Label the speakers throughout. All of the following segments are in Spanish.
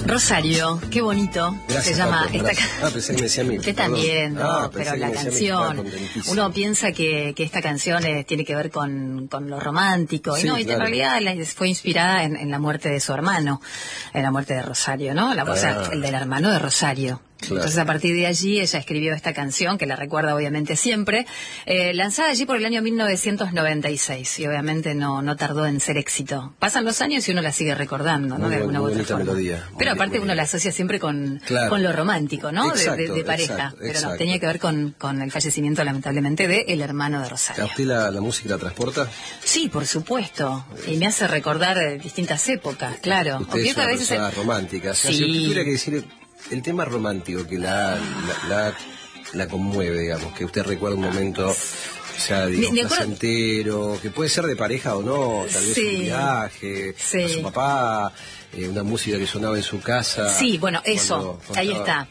Speaker 1: Rosario, qué bonito.
Speaker 2: Gracias,
Speaker 1: se llama
Speaker 2: Pato,
Speaker 1: esta
Speaker 2: canción. Pensé que me decía a mí.
Speaker 1: Usted también, no, pero la canción. Uno piensa que esta canción tiene que ver con lo romántico,
Speaker 2: sí,
Speaker 1: ¿no? Y
Speaker 2: claro.
Speaker 1: en realidad fue inspirada en la muerte de su hermano, en la muerte de Rosario, ¿no? O sea, el del hermano de Rosario. Claro. Entonces, a partir de allí, ella escribió esta canción, que la recuerda obviamente siempre, lanzada allí por el año 1996, y obviamente no tardó en ser éxito. Pasan los años y uno la sigue recordando, ¿no?
Speaker 2: Muy,
Speaker 1: de alguna u otra forma.
Speaker 2: Melodía.
Speaker 1: Pero aparte uno la asocia siempre con lo romántico, ¿no?
Speaker 2: Exacto,
Speaker 1: de pareja.
Speaker 2: Exacto,
Speaker 1: pero no, tenía que ver con el fallecimiento, lamentablemente, de el hermano de Rosario.
Speaker 2: ¿A usted la música la transporta?
Speaker 1: Sí, por supuesto. Y me hace recordar distintas épocas, claro.
Speaker 2: Usted es una persona romántica. O sea,
Speaker 1: sí.
Speaker 2: Si usted tuviera que decir el tema romántico que la conmueve, digamos, que usted recuerda un momento, o sea, digamos, placentero, que puede ser de pareja o no, tal vez un viaje, a su papá, una música que sonaba en su casa.
Speaker 1: Sí, bueno, eso, ahí está.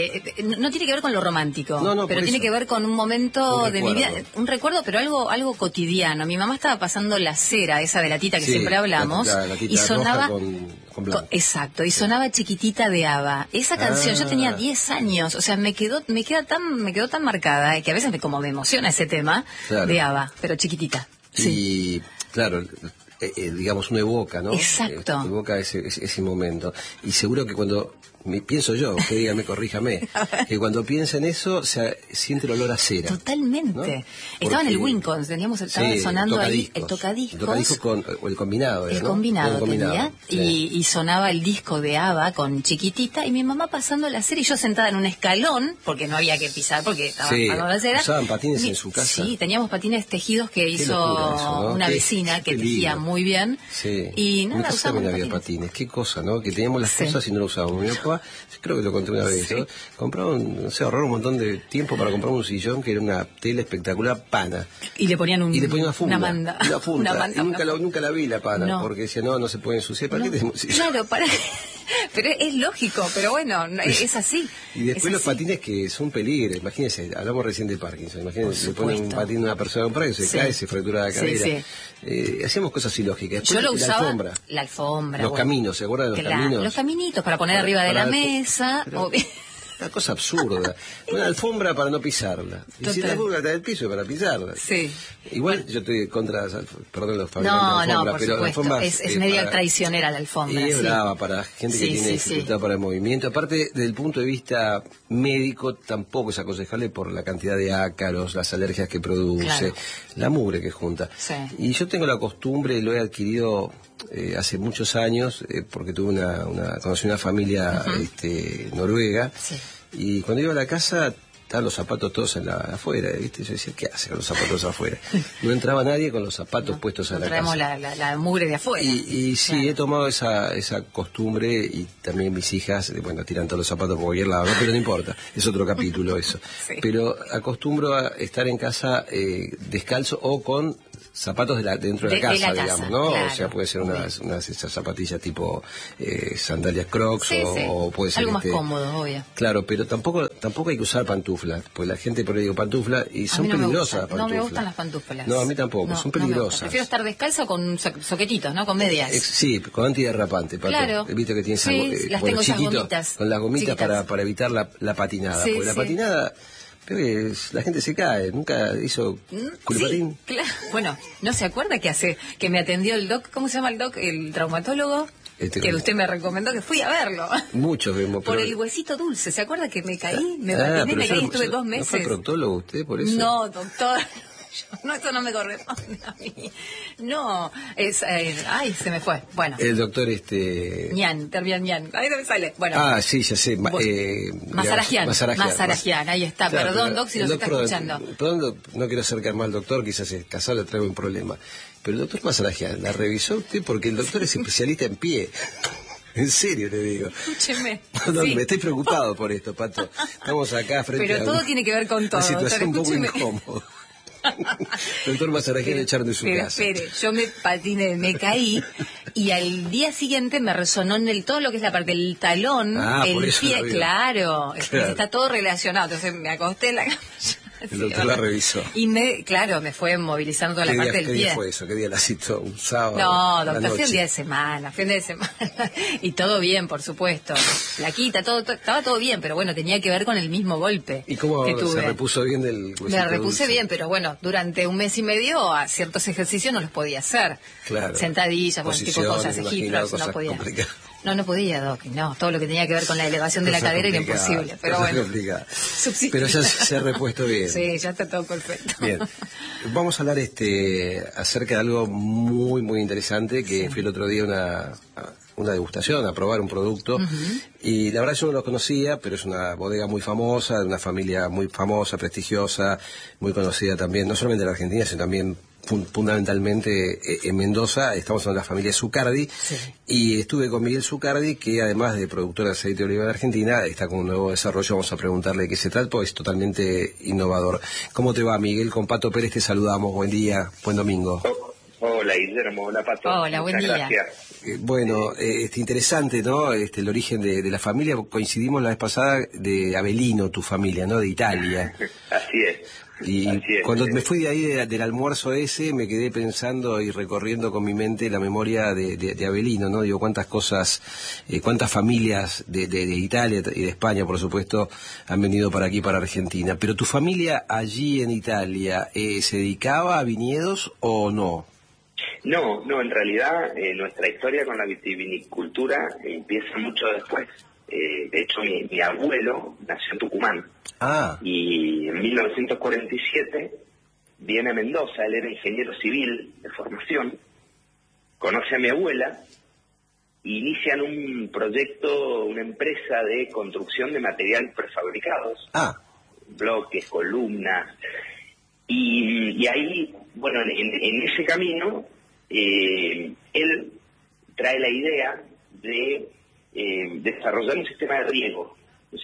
Speaker 1: No tiene que ver con lo romántico, pero tiene que ver con un momento de mi vida, un recuerdo, pero algo cotidiano. Mi mamá estaba pasando la cera, esa de la tita que siempre hablamos,
Speaker 2: la tita
Speaker 1: y sonaba
Speaker 2: roja con blanco.
Speaker 1: Exacto, y sonaba Chiquitita de ABBA. Esa canción, yo tenía 10 años, o sea, me quedó tan marcada, que a veces como me emociona ese tema de ABBA, pero chiquitita.
Speaker 2: Y claro, digamos, uno evoca, ¿no?
Speaker 1: Exacto.
Speaker 2: Evoca ese momento. Y seguro que cuando pienso yo, que dígame, corríjame, que cuando piensa en eso, se siente el olor a cera.
Speaker 1: Totalmente. ¿No? Estaba en el Wincons, estaba sonando ahí el tocadiscos.
Speaker 2: El tocadiscos o el combinado.
Speaker 1: El combinado tenía, y sonaba el disco de ABBA con Chiquitita, y mi mamá pasando la cera, y yo sentada en un escalón, porque no había que pisar, porque estaba pasando la cera.
Speaker 2: ¿Usaban patines en su casa?
Speaker 1: Sí, teníamos patines tejidos que hizo eso, ¿no? Una vecina que tejía muy bien.
Speaker 2: Sí.
Speaker 1: Y nada,
Speaker 2: usábamos también había patines. Qué cosa, ¿no? Que teníamos las cosas y no lo usábamos. Mi papá, creo que lo conté una vez, ¿no? Compraban, ahorraron un montón de tiempo para comprar un sillón que era una tela espectacular, pana.
Speaker 1: Y le ponían
Speaker 2: una funda.
Speaker 1: Una manda.
Speaker 2: Y nunca la vi la pana, porque decía, no se puede ensuciar. ¿Para qué tenemos sillón?
Speaker 1: Claro, pero es lógico, pero bueno, es así.
Speaker 2: Y después los patines que son peligro, imagínense, hablamos recién de Parkinson, imagínense, le ponen un patín a una persona a comprar y se cae, se fractura la cadera. Hacíamos cosas ilógicas. Después,
Speaker 1: yo lo usaba,
Speaker 2: la alfombra. Los
Speaker 1: bueno.
Speaker 2: caminos, ¿se acuerdan de los caminos?
Speaker 1: Los caminitos para poner arriba de la mesa.
Speaker 2: Una cosa absurda. Una alfombra para no pisarla. Y si la alfombra está del piso para pisarla.
Speaker 1: Sí.
Speaker 2: Igual yo estoy contra, perdón, los fabricantes
Speaker 1: de alfombra,
Speaker 2: por pero
Speaker 1: supuesto.
Speaker 2: La alfombra
Speaker 1: es media traicionera la alfombra.
Speaker 2: Y es brava para gente que tiene dificultad para el movimiento. Aparte, desde el punto de vista médico, tampoco es aconsejable por la cantidad de ácaros, las alergias que produce, la mugre que junta.
Speaker 1: Sí.
Speaker 2: Y yo tengo la costumbre, lo he adquirido hace muchos años, porque conocí una familia noruega, y cuando iba a la casa estaban los zapatos todos afuera, ¿viste? Yo decía, ¿qué hace con los zapatos afuera? No entraba nadie con los zapatos puestos a la casa.
Speaker 1: Traemos la mugre de afuera.
Speaker 2: Y sí, he tomado esa costumbre, y también mis hijas, tiran todos los zapatos por cualquier lado, ¿no? Pero no importa, es otro capítulo eso. Pero acostumbro a estar en casa descalzo o con zapatos dentro de la casa, digamos, ¿no?
Speaker 1: Claro.
Speaker 2: O sea, puede ser esas zapatillas tipo sandalias Crocs o puede ser
Speaker 1: algo más cómodo, obvio.
Speaker 2: Claro, pero tampoco hay que usar pantuflas, pues la gente por ahí digo pantuflas y son peligrosas las pantuflas.
Speaker 1: No me gustan las pantuflas.
Speaker 2: No, a mí tampoco, son peligrosas.
Speaker 1: Prefiero estar descalzo con soquetitos, ¿no? Con medias.
Speaker 2: Sí, con antiderrapante, Pato.
Speaker 1: Claro.
Speaker 2: He visto que tienes
Speaker 1: las tengo
Speaker 2: chiquito,
Speaker 1: gomitas.
Speaker 2: con las gomitas para evitar la patinada. Porque la patinada, la gente se cae, nunca hizo culipatín.
Speaker 1: Claro. Bueno, ¿no se acuerda que me atendió el doc? ¿Cómo se llama el doc? El traumatólogo. Que usted me recomendó, que fui a verlo.
Speaker 2: Muchos vemos.
Speaker 1: Por el huesito dulce. ¿Se acuerda que me caí? Me patiné, me caí, estuve 2 meses.
Speaker 2: ¿No fue proctólogo usted por eso?
Speaker 1: No, doctor. No, eso no me corresponde a mí. No, ay, se me fue. Bueno.
Speaker 2: El doctor
Speaker 1: Ñan, Ñan. Ahí se me sale. Bueno.
Speaker 2: Ah, sí, ya sé.
Speaker 1: Mazarajian, ahí está. Claro, perdón, doc, si nos está escuchando.
Speaker 2: Perdón, no quiero acercar mal al doctor, quizás casado le traigo un problema. Pero el doctor Mazarajian, ¿la revisó usted? Porque el doctor es especialista en pie. En serio le digo.
Speaker 1: Escúcheme.
Speaker 2: Me estoy preocupado por esto, Pato. Estamos acá frente
Speaker 1: a todo tiene que ver con todo.
Speaker 2: Una situación un poco incómoda. Doctor Mazarajian le echaron de su casa.
Speaker 1: Espere, yo me patiné, me caí, y al día siguiente me resonó en todo lo que es la parte del talón, el pie, claro, está todo relacionado. Entonces me acosté en la cama,
Speaker 2: El doctor la revisó.
Speaker 1: Y claro, me fue movilizando toda la parte del pie.
Speaker 2: ¿Qué día fue eso? ¿Qué día la citó? ¿Un sábado?
Speaker 1: No, doctor, fue un día de semana, y todo bien, por supuesto. Plaquita, estaba todo bien, pero bueno, tenía que ver con el mismo golpe.
Speaker 2: ¿Y cómo
Speaker 1: que tuve.
Speaker 2: se repuso bien del huesito?
Speaker 1: Me repuse
Speaker 2: dulce?
Speaker 1: bien, pero bueno, durante un mes y medio a ciertos ejercicios no los podía hacer.
Speaker 2: Claro.
Speaker 1: Sentadillas, bueno, tipo cosas, egipcios, no podía. No podía, Doc, no, todo lo que tenía que ver con la elevación de la cadera era imposible, pero bueno.
Speaker 2: Pero ya se ha repuesto bien.
Speaker 1: Sí, ya está todo perfecto.
Speaker 2: Bien, vamos a hablar acerca de algo muy, muy interesante, que fue el otro día una degustación, a probar un producto, y la verdad yo no lo conocía, pero es una bodega muy famosa, de una familia muy famosa, prestigiosa, muy conocida también, no solamente en la Argentina, sino también fundamentalmente en Mendoza. Estamos hablando de la familia Zucardi, y estuve con Miguel Zucardi, que además de productor de aceite de oliva de Argentina, está con un nuevo desarrollo. Vamos a preguntarle de qué se trata, porque es totalmente innovador. ¿Cómo te va, Miguel? Con Pato Pérez te saludamos. Buen día, buen domingo.
Speaker 3: Hola, Guillermo. Hola, Pato.
Speaker 1: Hola, buen día.
Speaker 3: Gracias.
Speaker 2: Bueno, interesante, ¿no? El origen de la familia. Coincidimos la vez pasada de Avellino, tu familia, ¿no? De Italia.
Speaker 3: Así es.
Speaker 2: Y cuando me fui de ahí del almuerzo ese, me quedé pensando y recorriendo con mi mente la memoria de Avellino, ¿no? Digo, cuántas cosas, cuántas familias de Italia y de España, por supuesto, han venido para aquí, para Argentina. Pero tu familia allí en Italia, ¿se dedicaba a viñedos o no?
Speaker 3: No, en realidad nuestra historia con la vitivinicultura empieza mucho después. De hecho, mi abuelo nació en Tucumán. Y en 1947 viene a Mendoza. Él era ingeniero civil de formación, conoce a mi abuela, e inician un proyecto, una empresa de construcción de materiales prefabricados, bloques, columnas, y ahí, bueno, en ese camino él trae la idea de desarrollar un sistema de riego,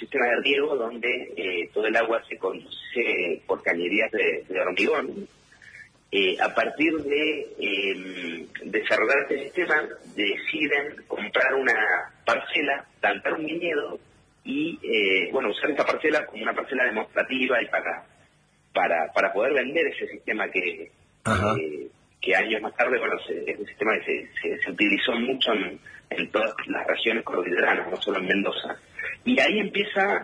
Speaker 3: donde todo el agua se conduce por cañerías de hormigón. A partir de desarrollar este sistema, deciden comprar una parcela, plantar un viñedo y usar esta parcela como una parcela demostrativa y para poder vender ese sistema que años más tarde, es un sistema que se utilizó mucho en todas las regiones cordilleranas, no solo en Mendoza. Y ahí empieza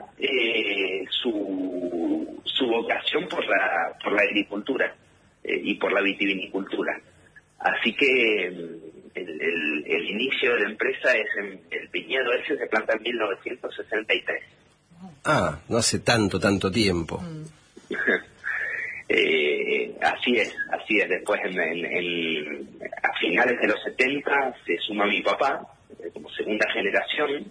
Speaker 3: su vocación por la agricultura y por la vitivinicultura. Así que el inicio de la empresa es el viñedo ese se planta en 1963.
Speaker 2: No hace tanto tiempo.
Speaker 3: Así es. Después a finales de los 70 se suma mi papá como segunda generación,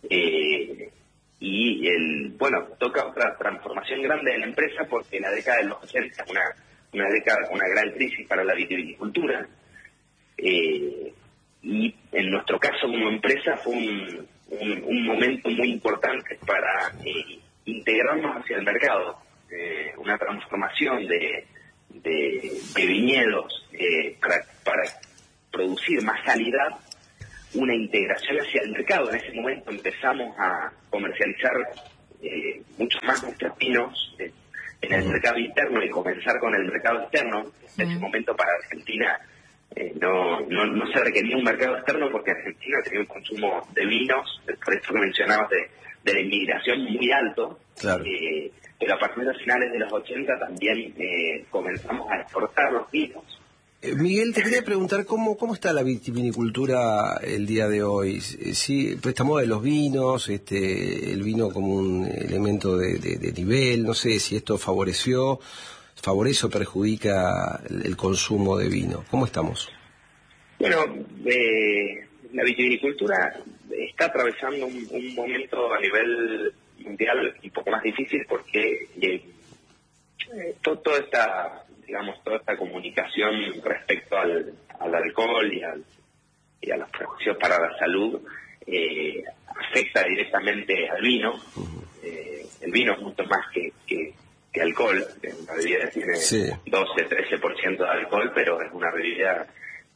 Speaker 3: y toca otra transformación grande de la empresa, porque la década de los 80 es una gran crisis para la vitivinicultura, y en nuestro caso como empresa fue un momento muy importante para integrarnos hacia el mercado, una transformación de viñedos para producir más calidad, una integración hacia el mercado. En ese momento empezamos a comercializar mucho más nuestros vinos en el mercado interno y comenzar con el mercado externo. En ese momento para Argentina no se requería un mercado externo, porque Argentina tenía un consumo de vinos, por esto que mencionabas de la inmigración, muy alto.
Speaker 2: Claro.
Speaker 3: Pero a partir de finales de los 80 también comenzamos a exportar los vinos.
Speaker 2: Miguel, te quería preguntar cómo está la vitivinicultura el día de hoy. Sí, esta moda de los vinos, el vino como un elemento de nivel, no sé si esto favorece o perjudica el consumo de vino. ¿Cómo estamos?
Speaker 3: Bueno, la vitivinicultura está atravesando un momento a nivel mundial un poco más difícil, porque toda esta comunicación respecto al alcohol y a los precios para la salud afecta directamente al vino. El vino es mucho más que alcohol. La bebida tiene 12-13% de alcohol, pero es una bebida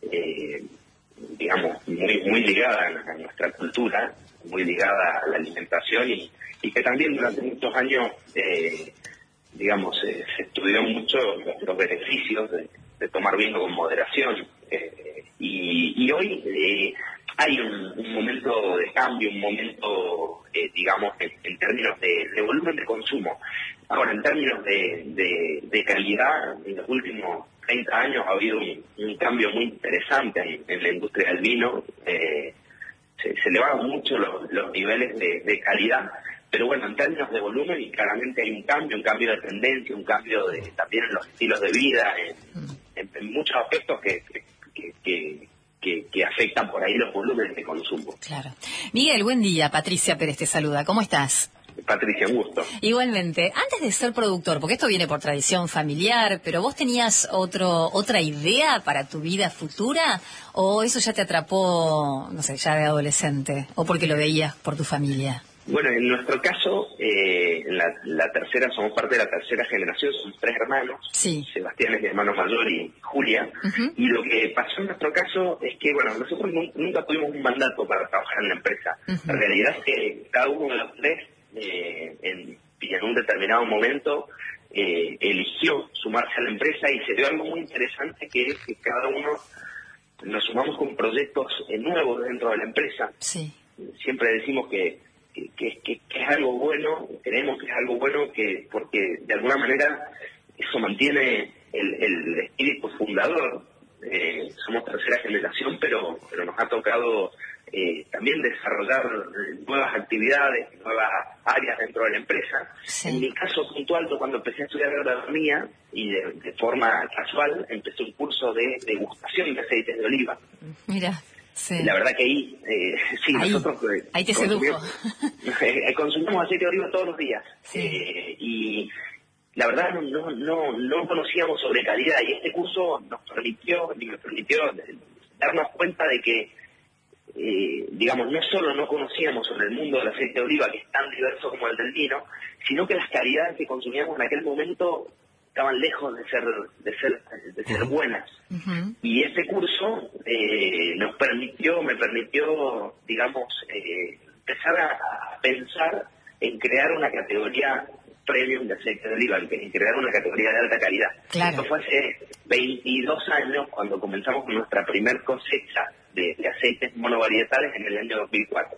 Speaker 3: muy ligada a nuestra cultura, muy ligada a la alimentación, y que también durante muchos años digamos, se estudió mucho los beneficios de tomar vino con moderación. Y hoy hay un momento de cambio, un momento, digamos, en términos de volumen de consumo. Ahora, en términos de calidad, en los últimos 30 años ha habido un cambio muy interesante en la industria del vino. Se elevaron mucho los niveles de calidad, pero bueno, en términos de volumen, y claramente hay un cambio de tendencia, un cambio también en los estilos de vida, en muchos aspectos que afectan por ahí los volúmenes de consumo.
Speaker 1: Claro. Miguel, buen día. Patricia Pérez te saluda. ¿Cómo estás?
Speaker 3: Patricia, un gusto.
Speaker 1: Igualmente. Antes de ser productor, porque esto viene por tradición familiar, pero ¿vos tenías otra idea para tu vida futura? ¿O eso ya te atrapó, no sé, ya de adolescente? ¿O porque lo veías por tu familia?
Speaker 3: Bueno, en nuestro caso, la tercera, somos parte de la tercera generación, somos 3 hermanos.
Speaker 1: Sí.
Speaker 3: Sebastián es mi hermano mayor y Julia. Y lo que pasó en nuestro caso es que, bueno, nosotros nunca tuvimos un mandato para trabajar en la empresa. La realidad es que cada uno de los 3, en un determinado momento, eligió sumarse a la empresa, y se dio algo muy interesante, que es que cada uno nos sumamos con proyectos nuevos dentro de la empresa. Sí. Siempre decimos que es algo bueno, creemos que es algo bueno, porque de alguna manera eso mantiene el espíritu fundador. Somos tercera generación, pero nos ha tocado también desarrollar nuevas actividades, nuevas áreas dentro de la empresa. Sí. En mi caso puntual, yo cuando empecé a estudiar agronomía, y de forma casual, empecé un curso de degustación de aceites de oliva.
Speaker 1: Mira. Sí.
Speaker 3: La verdad que ahí, sí, nosotros
Speaker 1: ahí te sedujo.
Speaker 3: Consumimos aceite de oliva todos los días. Sí. Y la verdad no conocíamos sobre calidad, y este curso me permitió darnos cuenta de que, digamos, no solo no conocíamos sobre el mundo del aceite de oliva, que es tan diverso como el del vino, sino que las calidades que consumíamos en aquel momento estaban lejos de ser buenas. Y este curso me permitió, digamos, empezar a pensar en crear una categoría premium de aceite de oliva, en crear una categoría de alta calidad. Claro. Esto fue hace 22 años, cuando comenzamos con nuestra primer cosecha de aceites monovarietales en el año 2004.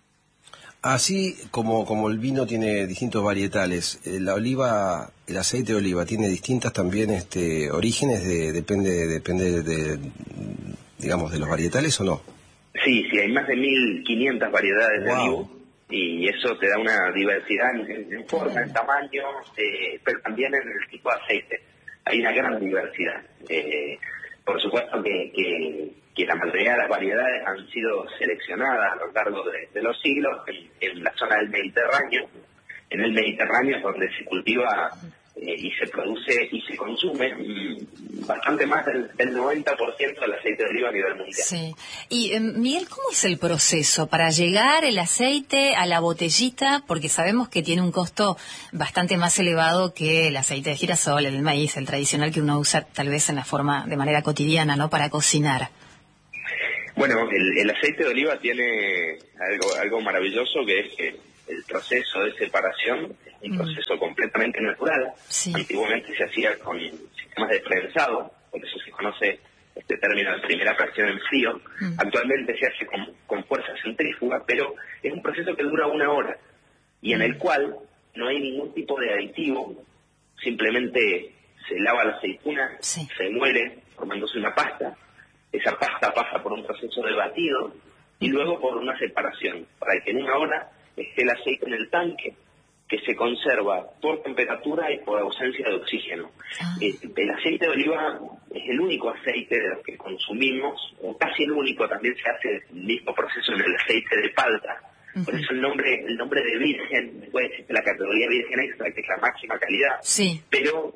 Speaker 2: Así como el vino tiene distintos varietales, el aceite de oliva tiene distintas también orígenes, depende de, digamos, de los varietales, ¿o no?
Speaker 3: Sí, hay más de 1.500 variedades de olivo, y eso te da una diversidad en forma, en tamaño, pero también en el tipo de aceite. Hay una gran diversidad. Por supuesto que la mayoría de las variedades han sido seleccionadas a lo largo de los siglos en la zona del Mediterráneo. En el Mediterráneo es donde se cultiva y se produce y se consume bastante más del 90% del aceite de oliva a nivel mundial.
Speaker 1: Sí. Y Miguel, ¿cómo es el proceso para llegar el aceite a la botellita? Porque sabemos que tiene un costo bastante más elevado que el aceite de girasol, el maíz, el tradicional que uno usa tal vez de manera cotidiana, ¿no? Para cocinar.
Speaker 3: Bueno, el aceite de oliva tiene algo maravilloso, que es que el proceso de separación es un proceso completamente natural. Sí. Antiguamente se hacía con sistemas de prensado, por eso se conoce este término de primera fracción en frío. Actualmente se hace con fuerza centrífuga, pero es un proceso que dura 1 hora, y en el cual no hay ningún tipo de aditivo, simplemente se lava la aceituna, sí, se muele formándose una pasta. Esa pasta pasa por un proceso de batido y luego por una separación, para que en 1 hora esté el aceite en el tanque, que se conserva por temperatura y por ausencia de oxígeno. El aceite de oliva es el único aceite de los que consumimos, o casi el único. También se hace el mismo proceso en el aceite de palta. Por eso el nombre de virgen, puede decir que la categoría virgen extra, que es la máxima calidad, sí, pero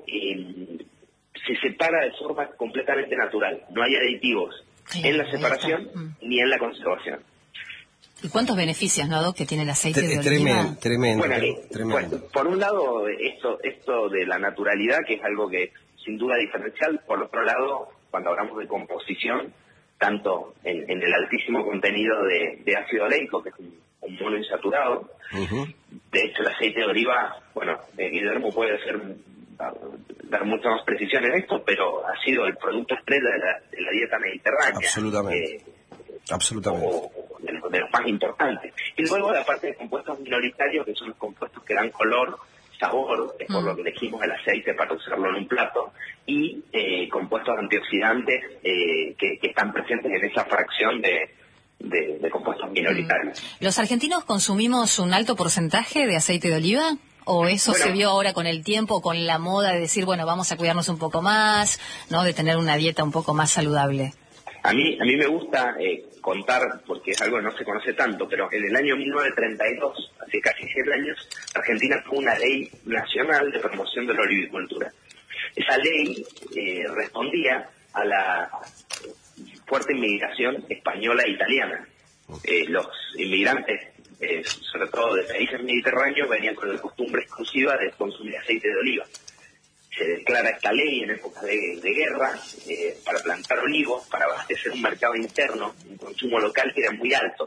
Speaker 3: se separa de forma completamente natural. No hay aditivos en la separación ni en la conservación.
Speaker 1: ¿Y cuántos beneficios, no, Doc, que tiene el aceite de oliva?
Speaker 2: Tremendo.
Speaker 3: Bueno, por un lado, esto de la naturalidad, que es algo que sin duda diferencial. Por otro lado, cuando hablamos de composición, tanto en el altísimo contenido de ácido oleico, que es un monoinsaturado. De hecho, el aceite de oliva, bueno, bueno, Guillermo puede dar mucha más precisión en esto, pero ha sido el producto estrella de la dieta mediterránea.
Speaker 2: Absolutamente. Absolutamente.
Speaker 3: O de los más importantes. Y luego la parte de compuestos minoritarios, que son los compuestos que dan color, sabor, es por lo que elegimos el aceite para usarlo en un plato, y compuestos antioxidantes que están presentes en esa fracción de compuestos minoritarios.
Speaker 1: ¿Los argentinos consumimos un alto porcentaje de aceite de oliva? ¿O eso se vio ahora con el tiempo, con la moda de decir, bueno, vamos a cuidarnos un poco más, ¿no? De tener una dieta un poco más saludable?
Speaker 3: A mí me gusta contar, porque es algo que no se conoce tanto, pero en el año 1932, hace casi 100 años, Argentina tuvo una ley nacional de promoción de la olivicultura. Esa ley respondía a la fuerte inmigración española e italiana. Los inmigrantes, sobre todo de países mediterráneos, venían con la costumbre exclusiva de consumir aceite de oliva. Se declara esta ley en época de guerra para plantar olivos, para abastecer un mercado interno, un consumo local que era muy alto.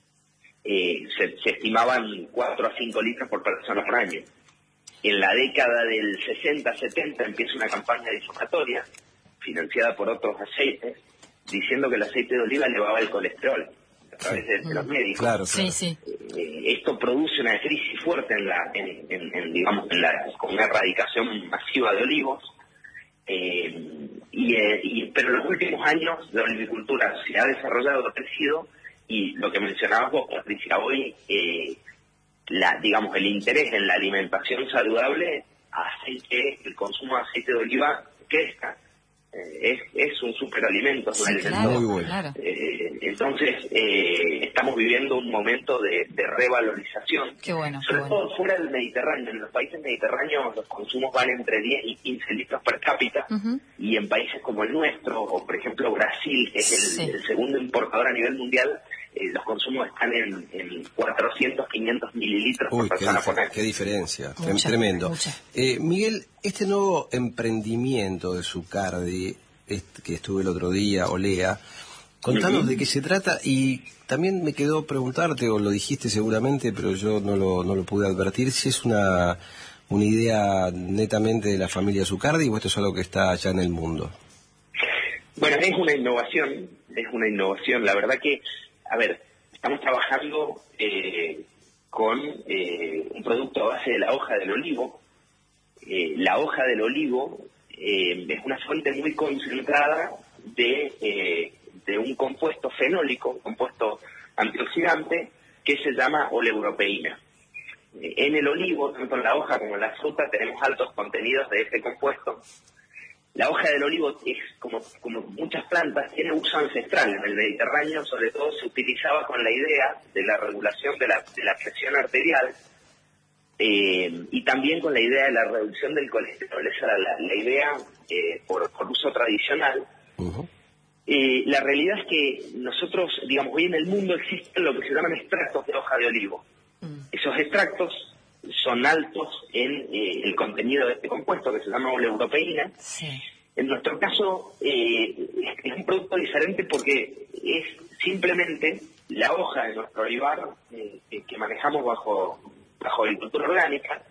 Speaker 3: Se estimaban 4 a 5 litros por persona por año. En la década del 60-70 empieza una campaña difamatoria financiada por otros aceites, diciendo que el aceite de oliva elevaba el colesterol a través de los médicos.
Speaker 2: Claro.
Speaker 1: Sí.
Speaker 3: Esto produce una crisis fuerte con una erradicación masiva de olivos, pero en los últimos años la olivicultura se ha desarrollado, ha crecido, y lo que mencionabas vos, Patricia, hoy el interés en la alimentación saludable hace que el consumo de aceite de oliva crezca. Es un superalimento, es un alimento
Speaker 2: muy bueno.
Speaker 1: Claro.
Speaker 3: Entonces estamos viviendo un momento de revalorización.
Speaker 1: Qué bueno,
Speaker 3: sobre todo fuera del Mediterráneo. En los países mediterráneos los consumos van entre 10 y 15 litros per cápita, y en países como el nuestro, o por ejemplo Brasil, que es el segundo importador a nivel mundial, los consumos están en 400, 500 mililitros por persona por año.
Speaker 2: Qué diferencia, tremendo. Miguel, este nuevo emprendimiento de Zucardi, que estuve el otro día, Olea, contanos de qué se trata, y también me quedó preguntarte, o lo dijiste seguramente, pero yo no lo pude advertir, si es una idea netamente de la familia Zucardi o esto es algo que está allá en el mundo.
Speaker 3: Bueno, es una innovación, la verdad que, estamos trabajando con un producto a base de la hoja del olivo. La hoja del olivo es una fuente muy concentrada de un compuesto fenólico, un compuesto antioxidante, que se llama oleuropeína. En el olivo, tanto en la hoja como en la fruta, tenemos altos contenidos de este compuesto. La hoja del olivo es, como muchas plantas, tiene uso ancestral. En el Mediterráneo, sobre todo, se utilizaba con la idea de la regulación de la presión arterial, y también con la idea de la reducción del colesterol. Esa era la idea por uso tradicional. La realidad es que nosotros, hoy en el mundo existen lo que se llaman extractos de hoja de olivo. Esos extractos son altos en el contenido de este compuesto que se llama oleuropeína. En nuestro caso es un producto diferente porque es simplemente la hoja de nuestro olivar que manejamos bajo agricultura orgánica,